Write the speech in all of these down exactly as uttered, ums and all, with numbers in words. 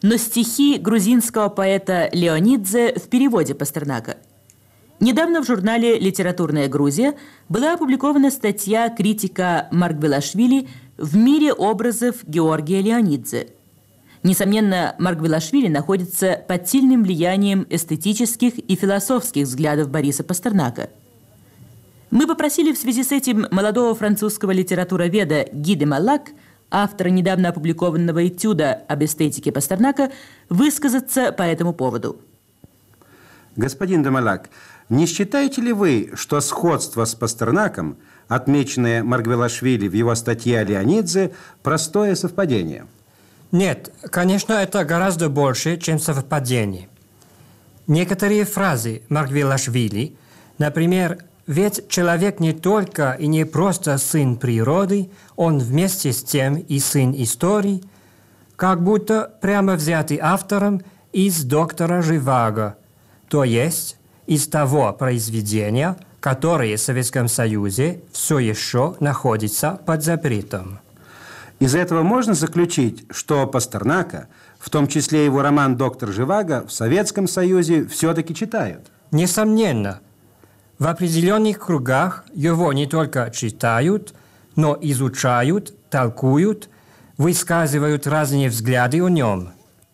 но стихи грузинского поэта Леонидзе в переводе Пастернака. Недавно в журнале «Литературная Грузия» была опубликована статья критика Маргвелашвили «В мире образов Георгия Леонидзе». Несомненно, Маргвелашвили находится под сильным влиянием эстетических и философских взглядов Бориса Пастернака. Мы попросили в связи с этим молодого французского литературоведа Ги де Маллак, автора недавно опубликованного этюда об эстетике Пастернака, высказаться по этому поводу. Господин де Маллак, не считаете ли вы, что сходство с Пастернаком, отмеченное Маргвелашвили в его статье о Леонидзе, простое совпадение? Нет, конечно, это гораздо больше, чем совпадение. Некоторые фразы Маргвелашвили, например, «Ведь человек не только и не просто сын природы, он вместе с тем и сын истории», как будто прямо взяты автором из «Доктора Живаго», то есть из того произведения, которое в Советском Союзе все еще находится под запретом. Из этого можно заключить, что Пастернака, в том числе его роман «Доктор Живаго», в Советском Союзе все-таки читают? Несомненно. В определенных кругах его не только читают, но изучают, толкуют, высказывают разные взгляды о нем.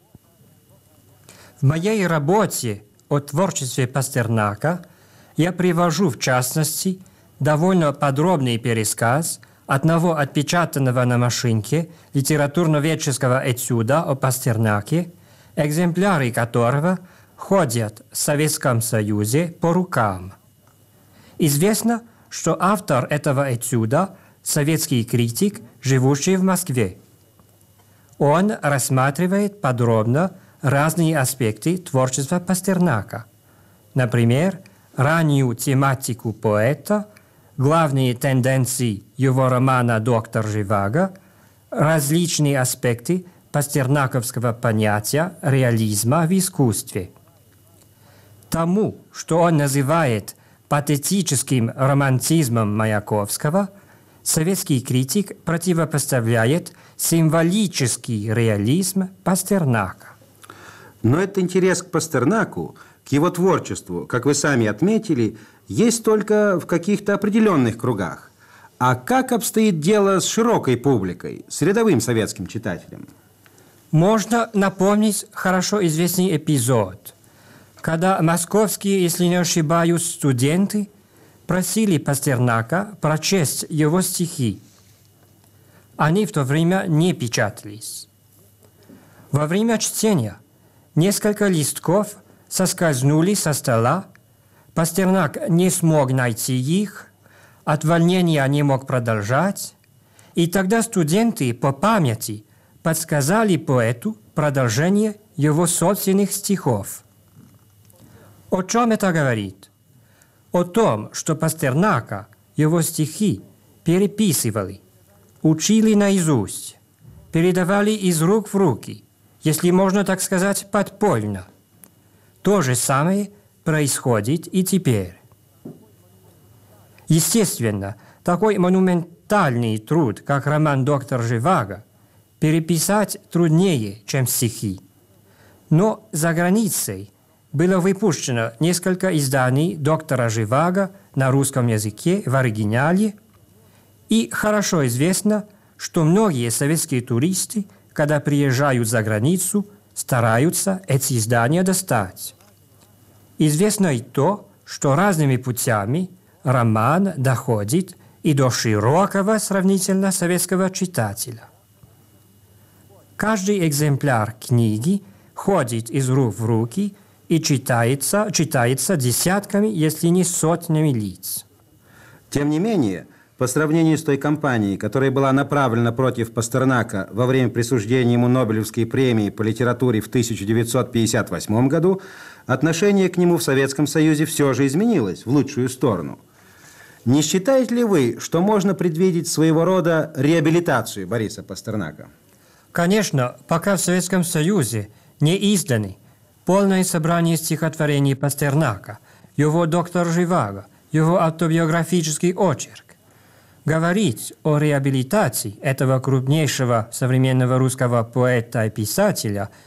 В моей работе о творчестве Пастернака я привожу, в частности, довольно подробный пересказ одного отпечатанного на машинке литературно-ведческого этюда о Пастернаке, экземпляры которого ходят в Советском Союзе по рукам. Известно, что автор этого этюда – советский критик, живущий в Москве. Он рассматривает подробно разные аспекты творчества Пастернака. Например, раннюю тематику поэта, главные тенденции его романа «Доктор Живаго», различные аспекты пастернаковского понятия реализма в искусстве. Тому, что он называет патетическим романтизмом Маяковского, советский критик противопоставляет символический реализм Пастернака. Но этот интерес к Пастернаку, к его творчеству, как вы сами отметили, есть только в каких-то определенных кругах. А как обстоит дело с широкой публикой, с рядовым советским читателем? Можно напомнить хорошо известный эпизод, когда московские, если не ошибаюсь, студенты просили Пастернака прочесть его стихи. Они в то время не печатались. Во время чтения несколько листков соскользнули со стола, Пастернак не смог найти их, от волнения не мог продолжать, и тогда студенты по памяти подсказали поэту продолжение его собственных стихов. О чем это говорит? О том, что Пастернака, его стихи переписывали, учили наизусть, передавали из рук в руки, если можно так сказать, подпольно. То же самое происходит и теперь. Естественно, такой монументальный труд, как роман «Доктор Живаго», переписать труднее, чем стихи. Но за границей было выпущено несколько изданий «Доктора Живаго» на русском языке в оригинале, и хорошо известно, что многие советские туристы, когда приезжают за границу, стараются эти издания достать. Известно и то, что разными путями роман доходит и до широкого сравнительно советского читателя. Каждый экземпляр книги ходит из рук в руки и читается, читается десятками, если не сотнями лиц. Тем не менее, по сравнению с той кампанией, которая была направлена против Пастернака во время присуждения ему Нобелевской премии по литературе в тысяча девятьсот пятьдесят восьмом году, отношение к нему в Советском Союзе все же изменилось в лучшую сторону. Не считаете ли вы, что можно предвидеть своего рода реабилитацию Бориса Пастернака? Конечно, пока в Советском Союзе не изданы полное собрание стихотворений Пастернака, его «Доктор Живаго», его автобиографический очерк, говорить о реабилитации этого крупнейшего современного русского поэта и писателя